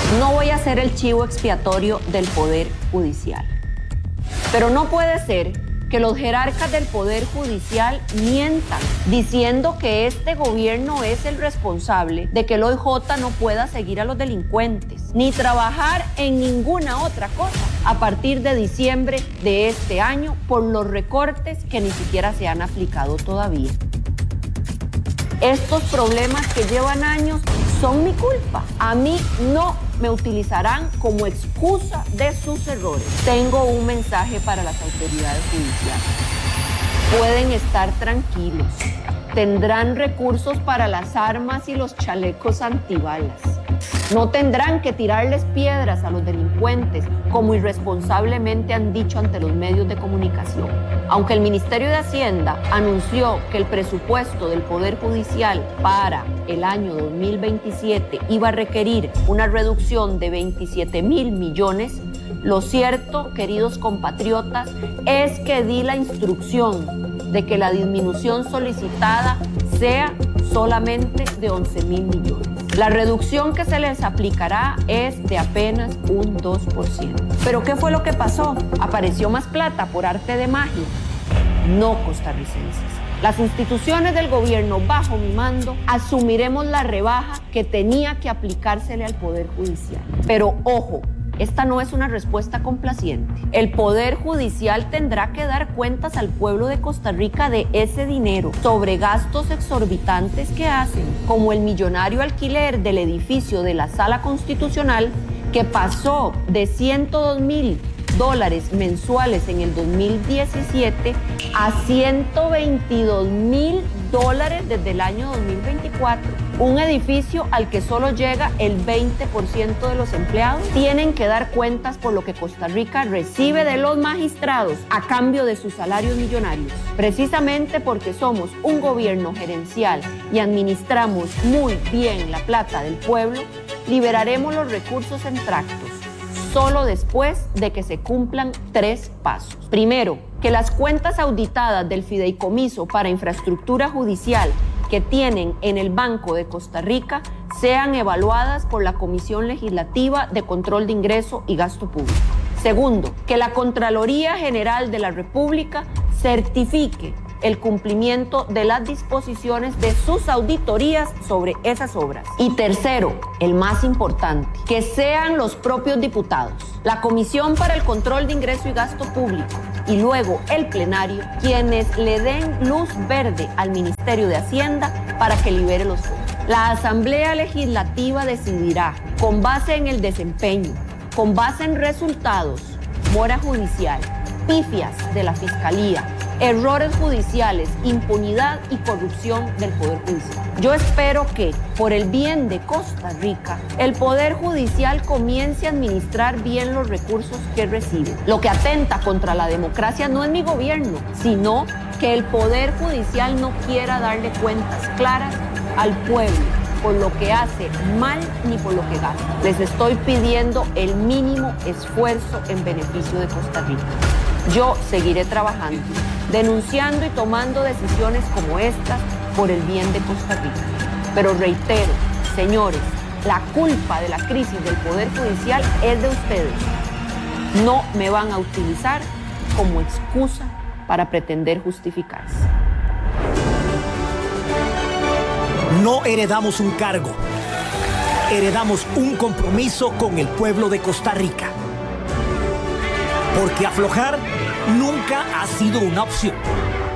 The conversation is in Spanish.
No voy a ser el chivo expiatorio del Poder Judicial. Pero no puede ser que los jerarcas del Poder Judicial mientan diciendo que este gobierno es el responsable de que el OIJ no pueda seguir a los delincuentes, ni trabajar en ninguna otra cosa a partir de diciembre de este año por los recortes que ni siquiera se han aplicado todavía. Estos problemas que llevan años son mi culpa. A mí no me utilizarán como excusa de sus errores. Tengo un mensaje para las autoridades judiciales. Pueden estar tranquilos. Tendrán recursos para las armas y los chalecos antibalas. No tendrán que tirarles piedras a los delincuentes, como irresponsablemente han dicho ante los medios de comunicación. Aunque el Ministerio de Hacienda anunció que el presupuesto del Poder Judicial para el año 2027 iba a requerir una reducción de 27,000 millones, lo cierto, queridos compatriotas, es que di la instrucción de que la disminución solicitada sea solamente de 11,000 millones. La reducción que se les aplicará es de apenas un 2%. ¿Pero qué fue lo que pasó? ¿Apareció más plata por arte de magia? No, costarricenses. Las instituciones del gobierno bajo mi mando asumiremos la rebaja que tenía que aplicársele al Poder Judicial. Pero ojo, esta no es una respuesta complaciente. El Poder Judicial tendrá que dar cuentas al pueblo de Costa Rica de ese dinero sobre gastos exorbitantes que hacen, como el millonario alquiler del edificio de la Sala Constitucional, que pasó de $102,000 mensuales en el 2017 a $122,000 desde el año 2024. Un edificio al que solo llega el 20% de los empleados. Tienen que dar cuentas por lo que Costa Rica recibe de los magistrados a cambio de sus salarios millonarios. Precisamente porque somos un gobierno gerencial y administramos muy bien la plata del pueblo, liberaremos los recursos en tractos, solo después de que se cumplan 3 pasos. Primero, que las cuentas auditadas del Fideicomiso para Infraestructura Judicial que tienen en el Banco de Costa Rica sean evaluadas por la Comisión Legislativa de Control de Ingreso y Gasto Público. Segundo, que la Contraloría General de la República certifique el cumplimiento de las disposiciones de sus auditorías sobre esas obras. Y tercero, el más importante, que sean los propios diputados, la Comisión para el Control de Ingreso y Gasto Público y luego el plenario quienes le den luz verde al Ministerio de Hacienda para que libere los fondos. La Asamblea Legislativa decidirá, con base en el desempeño, con base en resultados, mora judicial, pifias de la Fiscalía, errores judiciales, impunidad y corrupción del Poder Judicial. Yo espero que, por el bien de Costa Rica, el Poder Judicial comience a administrar bien los recursos que recibe. Lo que atenta contra la democracia no es mi gobierno, sino que el Poder Judicial no quiera darle cuentas claras al pueblo por lo que hace mal ni por lo que gasta. Les estoy pidiendo el mínimo esfuerzo en beneficio de Costa Rica. Yo seguiré trabajando, denunciando y tomando decisiones como estas por el bien de Costa Rica. Pero reitero, señores, la culpa de la crisis del Poder Judicial es de ustedes. No me van a utilizar como excusa para pretender justificarse. No heredamos un cargo, heredamos un compromiso con el pueblo de Costa Rica. Porque aflojar nunca ha sido una opción.